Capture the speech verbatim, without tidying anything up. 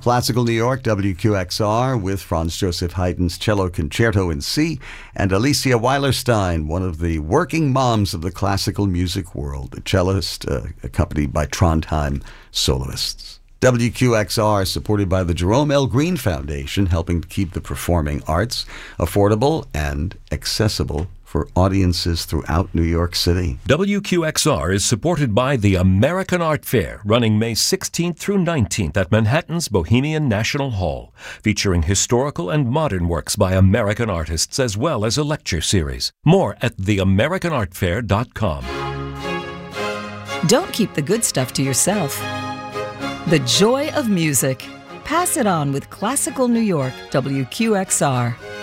Classical New York, W Q X R, with Franz Joseph Haydn's Cello Concerto in C, and Alicia Weilerstein, one of the working moms of the classical music world, a cellist uh, accompanied by Trondheim soloists. W Q X R is supported by the Jerome L. Green Foundation, helping to keep the performing arts affordable and accessible for audiences throughout New York City. W Q X R is supported by the American Art Fair, running May sixteenth through nineteenth at Manhattan's Bohemian National Hall, featuring historical and modern works by American artists as well as a lecture series. More at the american art fair dot com. Don't keep the good stuff to yourself. The joy of music. Pass it on with Classical New York, W Q X R.